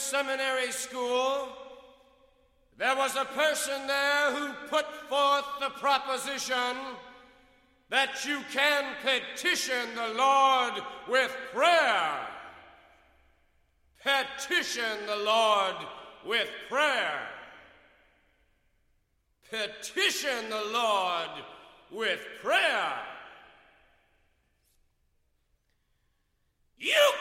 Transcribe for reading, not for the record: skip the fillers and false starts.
Seminary School, there was a person there who put forth the proposition that you can petition the Lord with prayer. Petition the Lord with prayer. Petition the Lord with prayer. You